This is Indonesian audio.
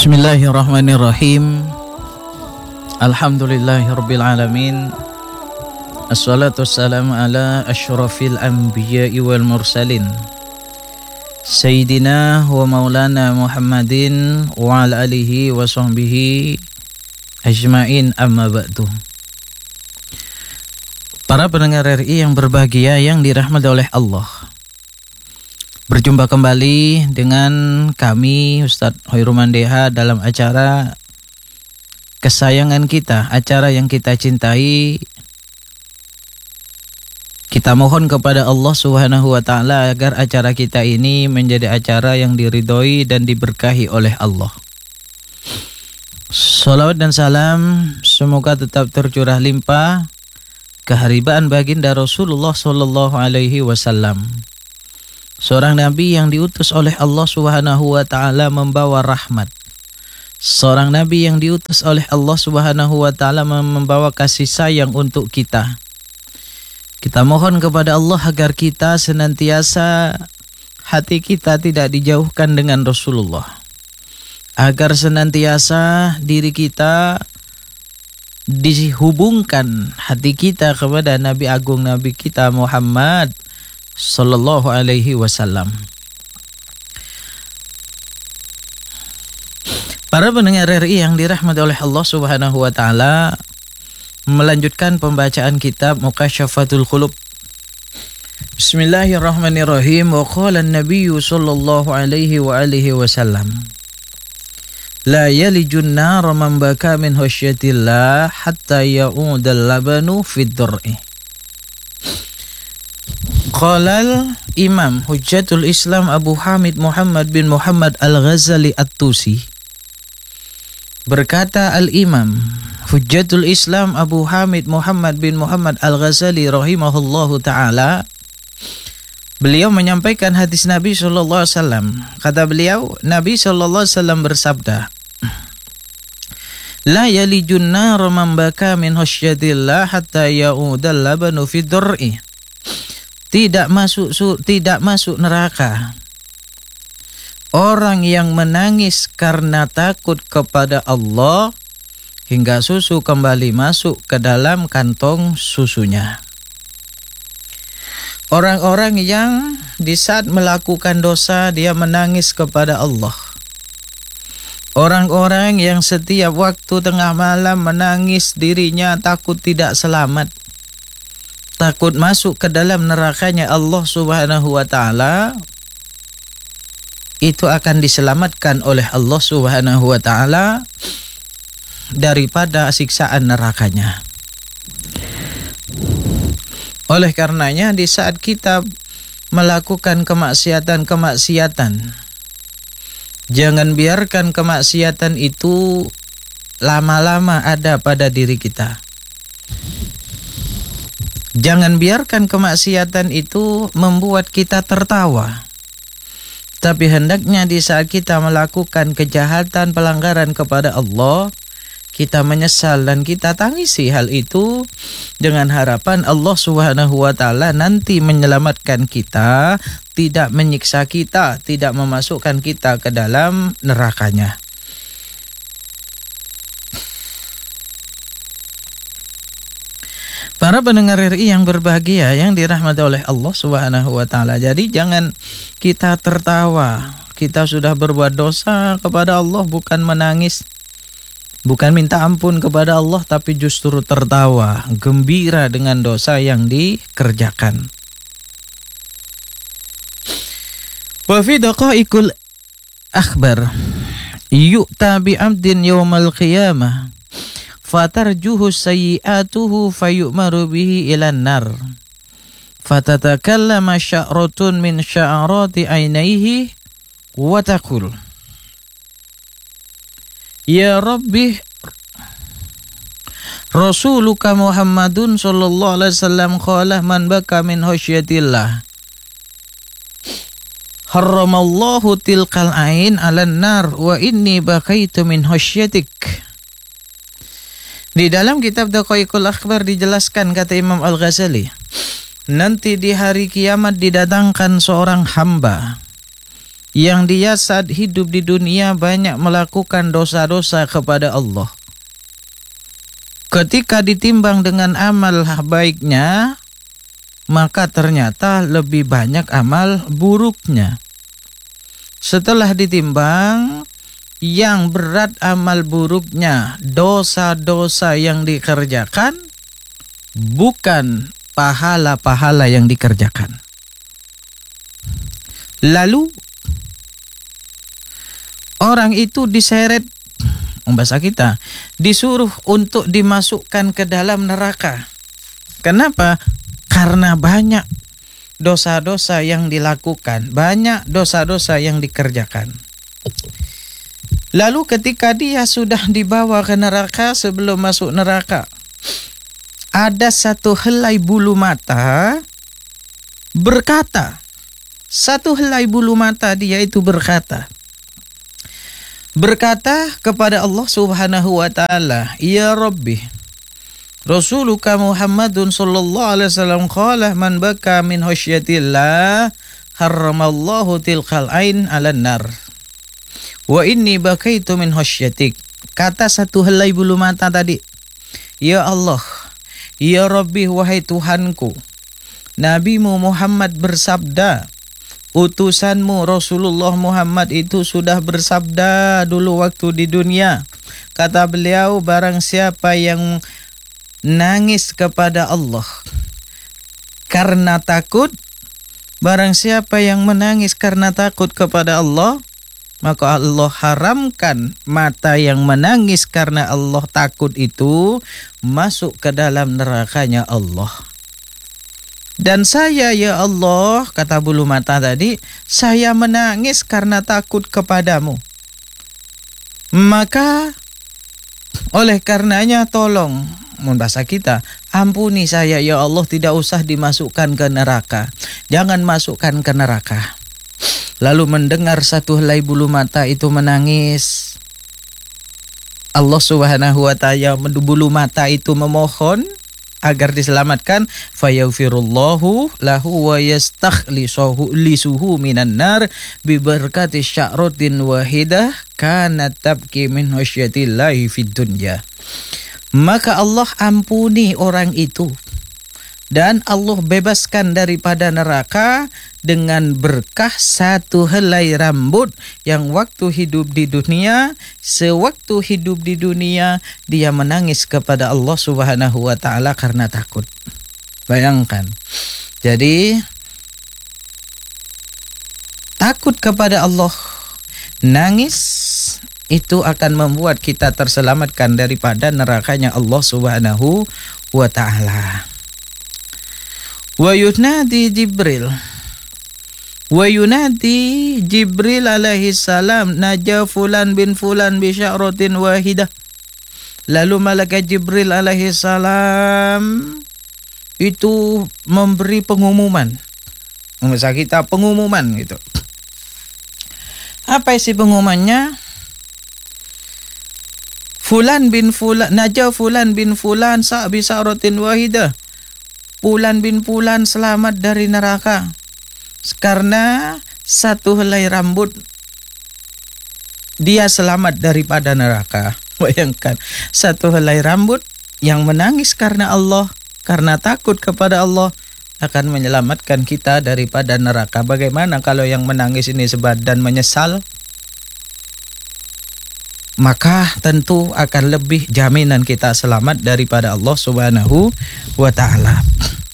Bismillahirrahmanirrahim. Alhamdulillahirabbil alamin. Assalatu wassalamu ala asyrafil anbiya'i wal mursalin. Sayyidina wa maulana Muhammadin wa ala alihi wa sahbihi ajmain, amma ba'du. Para pendengar RI yang berbahagia yang dirahmati oleh Allah, berjumpa kembali dengan kami Ustadz Hoyrul Mandeha dalam acara kesayangan kita, acara yang kita cintai. Kita mohon kepada Allah Subhanahu wa taala agar acara kita ini menjadi acara yang diridhoi dan diberkahi oleh Allah. Salawat dan salam semoga tetap tercurah limpah keharibaan baginda Rasulullah sallallahu alaihi wasallam, seorang nabi yang diutus oleh Allah Subhanahu wa taala membawa rahmat. Seorang nabi yang diutus oleh Allah Subhanahu wa taala membawa kasih sayang untuk kita. Kita mohon kepada Allah agar kita senantiasa hati kita tidak dijauhkan dengan Rasulullah. Agar senantiasa diri kita dihubungkan hati kita kepada Nabi Agung Nabi kita Muhammad sallallahu alaihi wasallam. Para pendengar RI yang dirahmati oleh Allah Subhanahu wa taala, melanjutkan pembacaan kitab Mukasyafatul Qulub. Bismillahirrahmanirrahim. Wa qala an-nabiy sallallahu alaihi wa alihi wasallam, la yalijun nar man baka min khasyatillah hatta ya'udal labanu fid dur'i. Qalal Imam Hujjatul Islam Abu Hamid Muhammad bin Muhammad Al-Ghazali At-Tusi. Berkata Al-Imam Hujjatul Islam Abu Hamid Muhammad bin Muhammad Al-Ghazali rahimahullahu ta'ala, beliau menyampaikan hadis Nabi SAW. Kata beliau, Nabi SAW bersabda, la yalijun nar man baka min khasyatillah hatta ya'udal labanu fid dur'i. Tidak masuk neraka orang yang menangis karena takut kepada Allah hingga susu kembali masuk ke dalam kantong susunya. Orang-orang yang di saat melakukan dosa dia menangis kepada Allah. Orang-orang yang setiap waktu tengah malam menangis dirinya takut tidak selamat, takut masuk ke dalam nerakanya Allah Subhanahu wa taala, itu akan diselamatkan oleh Allah Subhanahu wa taala daripada siksaan nerakanya. Oleh karenanya di saat kita melakukan kemaksiatan, jangan biarkan kemaksiatan itu lama-lama ada pada diri kita. Jangan biarkan kemaksiatan itu membuat kita tertawa. Tapi hendaknya di saat kita melakukan kejahatan, pelanggaran kepada Allah, kita menyesal dan kita tangisi hal itu dengan harapan Allah Subhanahu wa taala nanti menyelamatkan kita, tidak menyiksa kita, tidak memasukkan kita ke dalam nerakanya. Para pendengar RI yang berbahagia yang dirahmati oleh Allah Subhanahu wa taala. Jadi jangan kita tertawa. Kita sudah berbuat dosa kepada Allah, bukan menangis, bukan minta ampun kepada Allah, tapi justru tertawa, gembira dengan dosa yang dikerjakan. Wa fi daqaiqul akhbar yu'ta bi 'abdin yaumal qiyamah fatarjuhu sayyi'atuhu fayu'maru bihi ilan nar fatatakallama sya'ratun min sya'rati ainaihi wa taqul ya rabbi rasuluka Muhammadun sallallahu alaihi wasallam qala man baka min khasyatillah harramallahu tilkal ain 'alan nar wa inni bakaitu min khasyatik. Di dalam kitab Daqaiqul Akhbar dijelaskan, kata Imam Al-Ghazali, nanti di hari kiamat didatangkan seorang hamba yang dia saat hidup di dunia banyak melakukan dosa-dosa kepada Allah. Ketika ditimbang dengan amal baiknya, maka ternyata lebih banyak amal buruknya. Setelah ditimbang, yang berat amal buruknya, dosa-dosa yang dikerjakan, bukan pahala-pahala yang dikerjakan. Lalu orang itu diseret, bahasa kita, disuruh untuk dimasukkan ke dalam neraka. Kenapa? Karena banyak dosa-dosa yang dilakukan, banyak dosa-dosa yang dikerjakan. Lalu ketika dia sudah dibawa ke neraka, sebelum masuk neraka, ada satu helai bulu mata berkata, satu helai bulu mata dia itu berkata kepada Allah Subhanahu wa ta'ala, Ya Rabbi, Rasuluka Muhammadun sallallahu alaihi wasallam qala man baka min khasyatillah harramallahu tilkal ain 'alan nar. Wa inni bakaitu min khasyatik. Kata satu helai bulu mata tadi, Ya Allah, Ya Rabbi, wahai Tuhanku, Nabimu Muhammad bersabda, utusanmu Rasulullah Muhammad itu sudah bersabda dulu waktu di dunia. Kata beliau, barang siapa yang nangis kepada Allah karena takut, barang siapa yang menangis karena takut kepada Allah, maka Allah haramkan mata yang menangis karena Allah takut itu masuk ke dalam nerakanya Allah. Dan saya, ya Allah, kata bulu mata tadi, saya menangis karena takut kepadamu. Maka oleh karenanya tolong, bahasa kita, ampuni saya ya Allah, tidak usah dimasukkan ke neraka. Jangan masukkan ke neraka. Lalu mendengar satu helai bulu mata itu menangis, Allah Subhanahu wa ta'ala bulu mata itu memohon agar diselamatkan, fayaghfirullahu lahu wa yastakhlisuhu minan nar bi barakati sya'ratin wahidah kanat tabki min khasyatillahi fid dunya. Maka Allah ampuni orang itu dan Allah bebaskan daripada neraka dengan berkah satu helai rambut yang waktu hidup di dunia, sewaktu hidup di dunia dia menangis kepada Allah Subhanahu wa ta'ala karena takut. Bayangkan. Jadi takut kepada Allah, nangis, itu akan membuat kita terselamatkan daripada nerakanya Allah Subhanahu wa ta'ala. Wa yunadi Jibril alaihi salam naja fulan bin fulan bi sya'ratin wahidah. Lalu malaikat Jibril alaihi salam itu memberi pengumuman. Masa kita pengumuman gitu. Apa isi pengumumannya? Fulan bin fulan, naja fulan bin fulan sa'bi sa'ratin wahidah. Fulan bin fulan selamat dari neraka karena satu helai rambut dia selamat daripada neraka. Bayangkan, satu helai rambut yang menangis karena Allah, karena takut kepada Allah, akan menyelamatkan kita daripada neraka. Bagaimana kalau yang menangis ini sebadan menyesal? Maka tentu akan lebih jaminan kita selamat daripada Allah Subhanahu wa ta'ala.